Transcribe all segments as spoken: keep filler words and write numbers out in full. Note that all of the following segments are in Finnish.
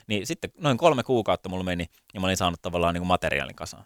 Niin sitten noin kolme kuukautta mulla meni ja mä olin saanut tavallaan niin kuin materiaalin kasaan.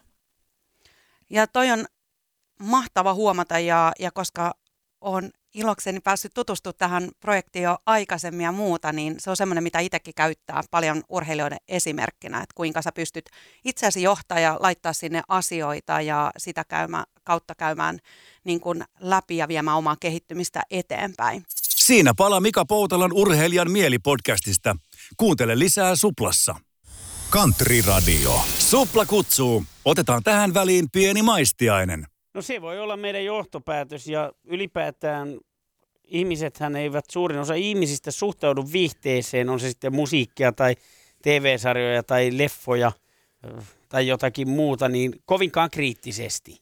Ja toi on mahtava huomata ja, ja koska on ilokseni päässyt tutustumaan tähän projektiin jo aikaisemmin ja muuta, niin se on semmoinen, mitä itsekin käyttää paljon urheilijoiden esimerkkinä, että kuinka sä pystyt itseäsi johtaa ja laittaa sinne asioita ja sitä käymään, kautta käymään niin kuin läpi ja viemään omaa kehittymistä eteenpäin. Siinä palaa Mika Poutalan Urheilijan mieli-podcastista. Kuuntele lisää Suplassa. Country Radio. Supla kutsuu. Otetaan tähän väliin pieni maistiainen. No se voi olla meidän johtopäätös ja ylipäätään ihmisethän eivät, suurin osa ihmisistä suhtaudu viihteeseen, on se sitten musiikkia tai T V-sarjoja tai leffoja tai jotakin muuta, niin kovinkaan kriittisesti.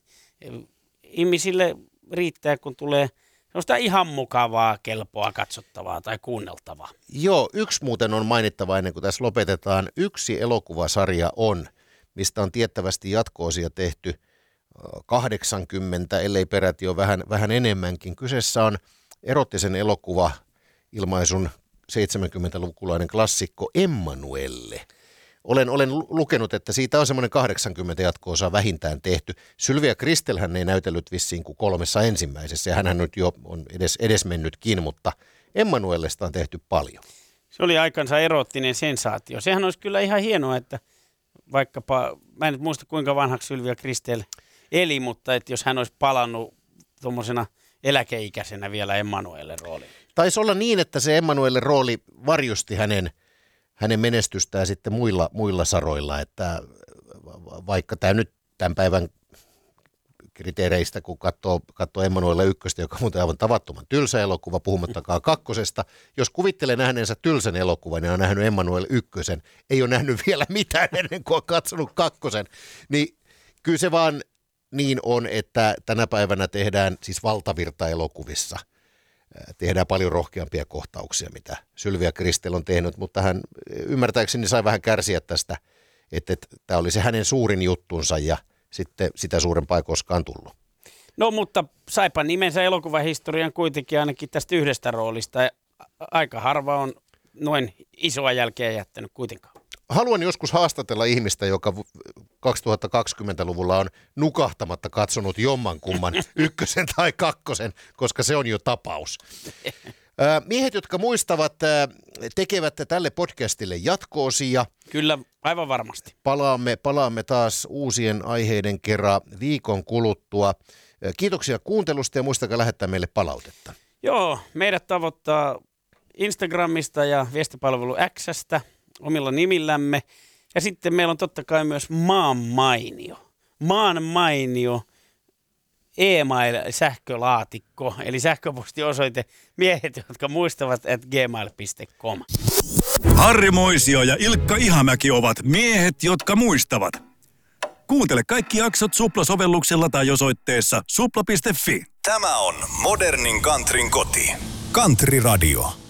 Ihmisille riittää, kun tulee sellaista ihan mukavaa, kelpoa, katsottavaa tai kuunneltavaa. Joo, yksi muuten on mainittava ennen kuin tässä lopetetaan. Yksi elokuvasarja on, mistä on tiettävästi jatko-osia tehty kahdeksankymmentä, ellei peräti jo vähän, vähän enemmänkin. Kyseessä on erottisen elokuva ilmaisun seitsemänkymmentälukulainen klassikko Emmanuelle. Olen, olen lukenut, että siitä on semmoinen kahdeksankymmentä jatko-osaa vähintään tehty. Sylvia Kristelhän ei näytellyt vissiin kuin kolmessa ensimmäisessä, ja hänhän nyt jo on edes, edesmennytkin, mutta Emmanuellesta on tehty paljon. Se oli aikansa erottinen sensaatio. Sehän olisi kyllä ihan hienoa, että vaikkapa, mä en nyt muista kuinka vanhaksi Sylvia Kristel eli, mutta että jos hän olisi palannut tuommoisena eläkeikäisenä vielä Emmanuellen rooliin. Taisi olla niin, että se Emmanuellen rooli varjosti hänen hänen menestystään sitten muilla, muilla saroilla, että vaikka tämä nyt tämän päivän kriteereistä, kun katsoo, katsoo Emmanuelle ykköstä, joka on muuten aivan tavattoman tylsä elokuva, puhumattakaan kakkosesta. Jos kuvittelee nähneensä tylsän elokuvan ja on nähnyt Emmanuelle ykkösen, ei ole nähnyt vielä mitään ennen kuin on katsonut kakkosen, niin kyllä se vaan niin on, että tänä päivänä tehdään siis valtavirta-elokuvissa. Tehdään paljon rohkeampia kohtauksia, mitä Sylvia Kristel on tehnyt, mutta hän ymmärtääkseni sai vähän kärsiä tästä, että, että tämä oli se hänen suurin juttunsa ja sitten sitä suurempaa ei koskaan tullut. No mutta saipa nimensä elokuvahistorian kuitenkin ainakin tästä yhdestä roolista. Aika harva on noin isoa jälkeä jättänyt kuitenkaan. Haluan joskus haastatella ihmistä, joka kaksituhattakaksikymmentäluvulla on nukahtamatta katsonut jommankumman ykkösen tai kakkosen, koska se on jo tapaus. Miehet, jotka muistavat, tekevät tälle podcastille jatko-osia. Kyllä, aivan varmasti. Palaamme, palaamme taas uusien aiheiden kerran viikon kuluttua. Kiitoksia kuuntelusta ja muistakaa lähettää meille palautetta. Joo, meidät tavoittaa Instagramista ja viestipalvelu X:stä omilla nimillämme. Ja sitten meillä on totta kai myös Maan mainio. Maan mainio e-mail-sähkölaatikko, eli sähköpostiosoite miehet, jotka muistavat, at gmail piste com. Harri Moisio ja Ilkka Ihamäki ovat miehet, jotka muistavat. Kuuntele kaikki jaksot Supla-sovelluksella tai osoitteessa supla piste fi. Tämä on modernin countryn koti. Country Radio.